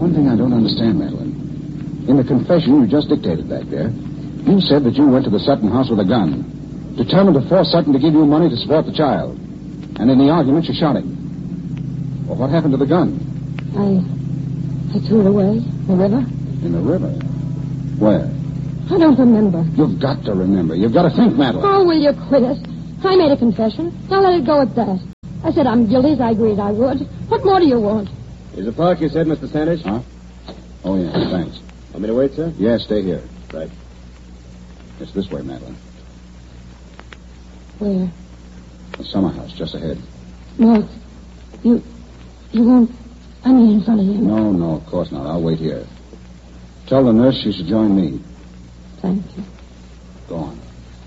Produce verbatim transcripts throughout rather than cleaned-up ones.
one thing I don't understand, Madeline. In the confession you just dictated back there, you said that you went to the Sutton house with a gun, determined to force Sutton to give you money to support the child. And in the argument, you shot him. Well, what happened to the gun? I... I threw it away. In the river. In the river? Where? I don't remember. You've got to remember. You've got to think, Madeline. Oh, will you quit it? I made a confession. Now let it go at that. I said I'm guilty as I agreed I would. What more do you want? Is the park, you said, Mister Sanders? Huh? Oh, yeah, thanks. Want me to wait, sir? Yeah, stay here. Right. It's this way, Madeline. Where? The summer house, just ahead. Mark, you... You won't... I mean in front of him. No, no, of course not. I'll wait here. Tell the nurse she should join me. Thank you. Go on.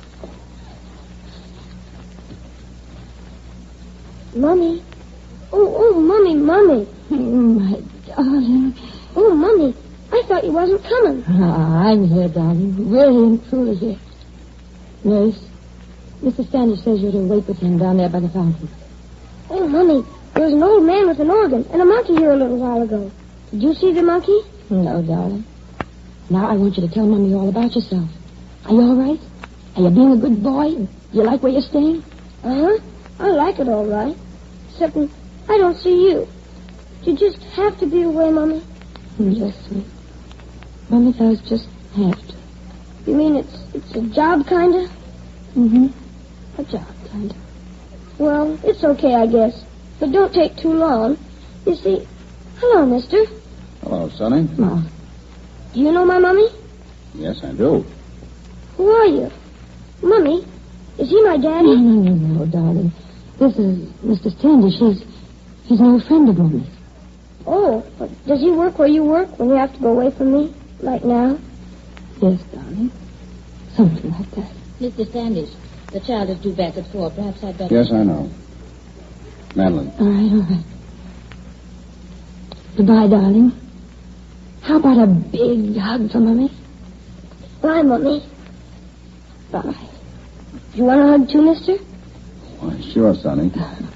Mommy. Oh, oh, Mommy, Mommy. Oh, my darling. Oh, Mommy, I thought you wasn't coming. Ah, I'm here, darling. Really and truly here. Nurse, Mister Standish says you're to wait with him down there by the fountain. Oh, Mommy, there was an old man with an organ and a monkey here a little while ago. Did you see the monkey? No, darling. Now I want you to tell Mommy all about yourself. Are you all right? Are you being a good boy? Do you like where you're staying? Uh-huh. I like it all right. Except I don't see you. You just have to be away, Mommy. Yes, sweet. Mommy does just have to. You mean it's it's a job, kind of? Mm-hmm. A job, kind of. Well, it's okay, I guess. But don't take too long. You see... Hello, mister. Hello, Sonny. Ma. Do you know my Mommy? Yes, I do. Who are you? Mommy, is he my daddy? No, no, no, no, darling. This is Mister Standish. He's, he's an old friend of Mommy's. Oh, but does he work where you work when you have to go away from me? Like now? Yes, darling. Something like that. Mister Standish, the child is due back at four. Perhaps I'd better... Yes, I know. Madeline. All right, all right. Goodbye, darling. How about a big hug for Mommy? Bye, Mommy. Bye. You want a hug too, mister? Why, sure, Sonny.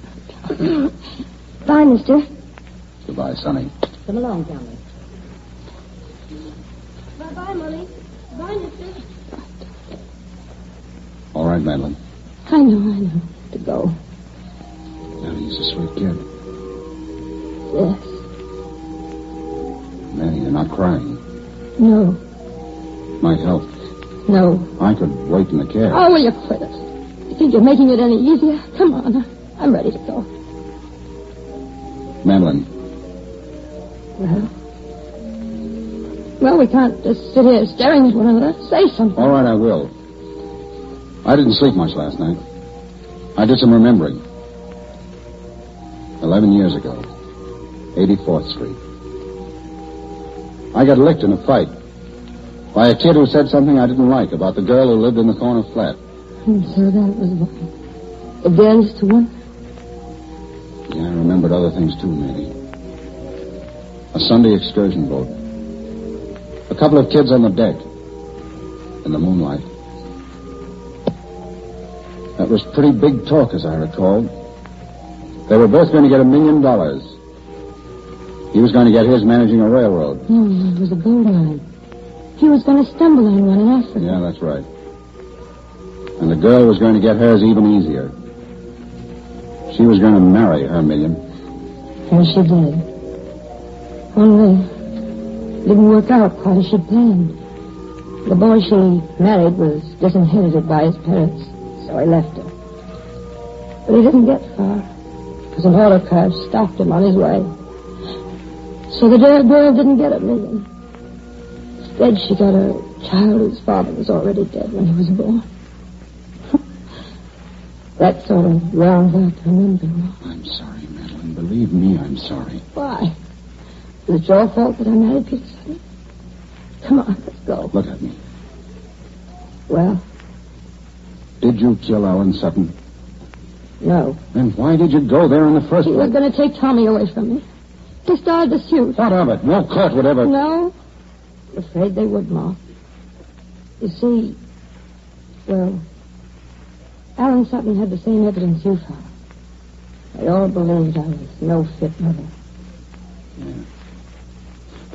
Bye, mister. Goodbye, Sonny. Come along, Tommy. Bye-bye, Mommy. Bye, mister. All right, Madeline. I know, I know. To go. Manny, he's a sweet kid. Yes. Manny, you're not crying. No. Might help. No. I could wait in the cab. Oh, will you quit it? You think you're making it any easier? Come on. I'm ready to go. Madeline. Well? Well, we can't just sit here staring at one another. Say something. All right, I will. I didn't sleep much last night. I did some remembering. Eleven years ago. eighty-fourth Street. I got licked in a fight by a kid who said something I didn't like about the girl who lived in the corner flat. And so that was why. Against one? Yeah, I remembered other things too, maybe. A Sunday excursion boat. A couple of kids on the deck. In the moonlight. That was pretty big talk, as I recall. They were both going to get a million dollars. He was going to get his managing a railroad. No, no, it was a gold mine. He was going to stumble on one in Africa. Yeah, that's right. And the girl was going to get hers even easier. She was going to marry her million. And she did. Only didn't work out quite as she planned. The boy she married was disinherited by his parents, so he left her. But he didn't get far, because an auto car stopped him on his way. So the dear girl didn't get a million. Instead, she got a child whose father was already dead when he was born. That sort of rounds out her number. I'm sorry, Madeline. Believe me, I'm sorry. Why? Was it your fault that I married Peter Sutton? Come on, let's go. Look at me. Well? Did you kill Alan Sutton? No. Then why did you go there in the first He place? was going to take Tommy away from me. He started the suit. What of it? No court would ever... No. I'm afraid they would, Ma. You see, well, Alan Sutton had the same evidence you found. They all believed I was no fit mother. Yeah. But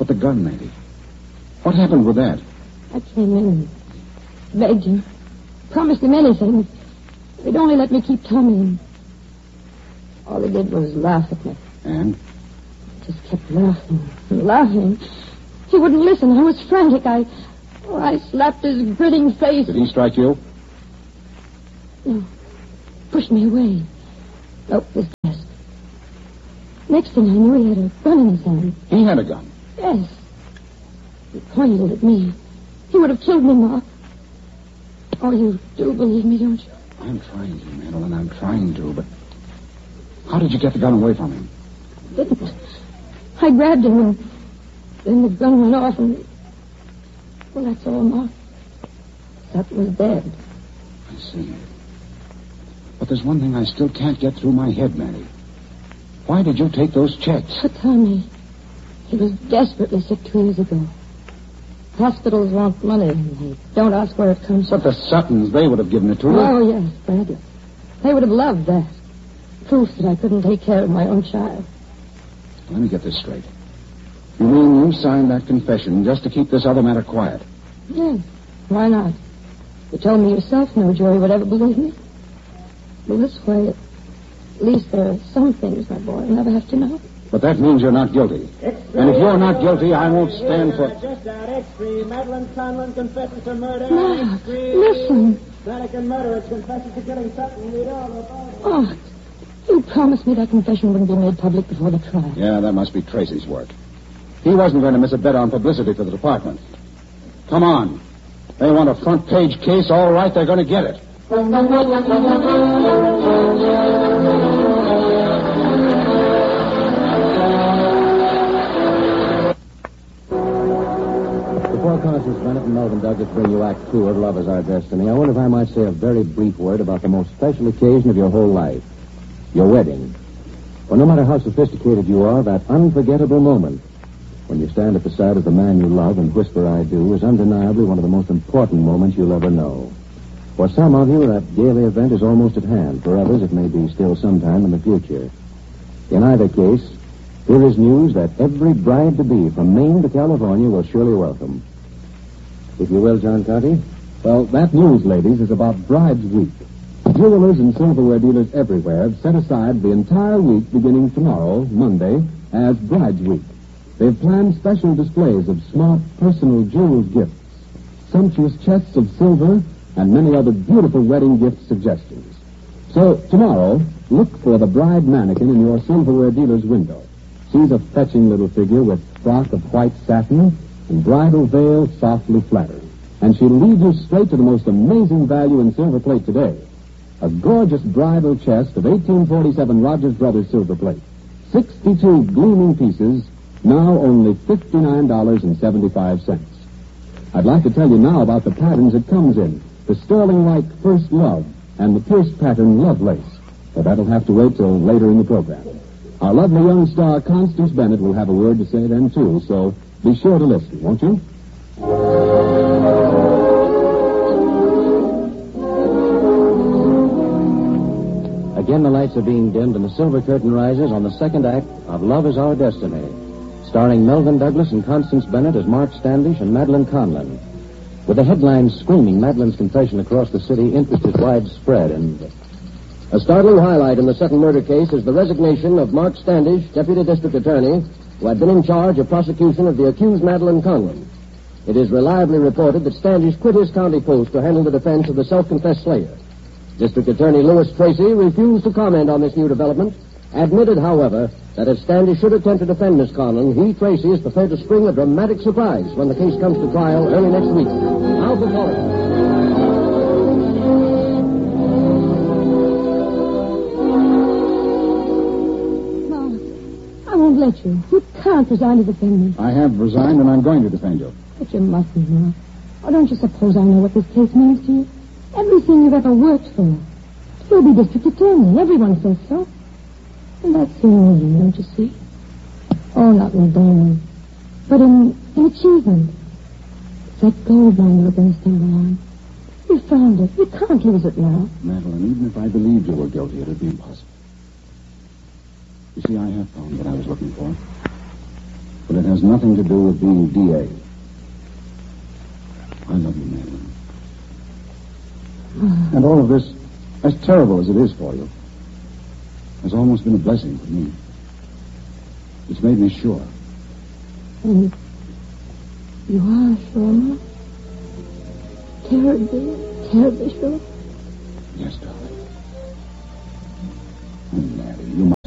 the gun, Matey? What happened with that? I came in and begged him, promised him anything. If he'd only let me keep Tommy in. All he did was laugh at me. And? Just kept laughing and laughing. He wouldn't listen. I was frantic. I, oh, I slapped his grinning face. Did he strike you? No. Pushed me away. Up his desk. Next thing I knew, he had a gun in his hand. He had a gun? Yes. He pointed it at me. He would have killed me, Mark. Oh, you do believe me, don't you? I'm trying to, Madeline. I'm trying to, but... How did you get the gun away from him? Didn't. I grabbed him, and then the gun went off, and... Well, that's all, Mark. That was dead. I see. But there's one thing I still can't get through my head, Matty. Why did you take those checks? Oh, Tommy, he was desperately sick two years ago. Hospitals want money, and they don't ask where it comes from. But the Suttons, they would have given it to you. Oh, yes, Bradley. They would have loved that. Proof that I couldn't take care of my own child. Let me get this straight. You mean you signed that confession just to keep this other matter quiet? Yes. Why not? You told me yourself no jury would ever believe me. Well, this way, at least there are some things, my boy, I'll never have to know. But that means you're not guilty. And if you're not guilty, I won't stand for... Just out, X-three. Madeline Conlon confesses to murder. Mark, listen. Vatican murderer confesses to killing Sutton. Read all about it. Oh, you promised me that confession wouldn't be made public before the trial. Yeah, that must be Tracy's work. He wasn't going to miss a bet on publicity for the department. Come on. They want a front-page case. All right, they're going to get it. Before Constance Bennett and Melvin Douglas bring you Act Two of Love is Our Destiny, I wonder if I might say a very brief word about the most special occasion of your whole life, your wedding. For no matter how sophisticated you are, that unforgettable moment when you stand at the side of the man you love and whisper I do is undeniably one of the most important moments you'll ever know. For some of you, that daily event is almost at hand. For others, it may be still sometime in the future. In either case, here is news that every bride-to-be from Maine to California will surely welcome. If you will, John Conti. Well, that news, ladies, is about Bride's Week. Jewelers and silverware dealers everywhere have set aside the entire week beginning tomorrow, Monday, as Bride's Week. They've planned special displays of smart, personal jeweled gifts, sumptuous chests of silver, and many other beautiful wedding gift suggestions. So, tomorrow, look for the bride mannequin in your silverware dealer's window. She's a fetching little figure with frock of white satin and bridal veil softly flattering. And she'll lead you straight to the most amazing value in silver plate today. A gorgeous bridal chest of eighteen forty-seven Rogers Brothers silver plate. sixty-two gleaming pieces, now only fifty-nine dollars and seventy-five cents. I'd like to tell you now about the patterns it comes in. The sterling white First Love and the pierced pattern Love Lace. But that'll have to wait till later in the program. Our lovely young star, Constance Bennett, will have a word to say then, too, so be sure to listen, won't you? Again, the lights are being dimmed and the silver curtain rises on the second act of Love is Our Destiny, starring Melvin Douglas and Constance Bennett as Mark Standish and Madeline Conlon. With the headlines screaming Madeline's confession across the city, interest is widespread, and a startling highlight in the Sutton murder case is the resignation of Mark Standish, Deputy District Attorney, who had been in charge of prosecution of the accused Madeline Conlon. It is reliably reported that Standish quit his county post to handle the defense of the self-confessed slayer. District Attorney Lewis Tracy refused to comment on this new development, admitted, however, that if Standish should attempt to defend Miss Conlon, he, Tracy, is prepared to spring a dramatic surprise when the case comes to trial early next week. Now for politics. I won't let you. You can't resign to defend me. I have resigned, and I'm going to defend you. But you mustn't, Mark. Oh, don't you suppose I know what this case means to you? Everything you've ever worked for. You'll be district attorney. Everyone says so. And that's in me, don't you see? Oh, not in diamond, but in, in achievement. It's that gold mine you were going to stumble on. You found it. You can't lose it now. Madeline, even if I believed you were guilty, it would be impossible. You see, I have found what I was looking for. But it has nothing to do with being D A. I love you, Madeline. And all of this, as terrible as it is for you, has almost been a blessing for me. It's made me sure. And you are sure, Ma? Terribly, terribly sure? Yes, darling. And Mary, you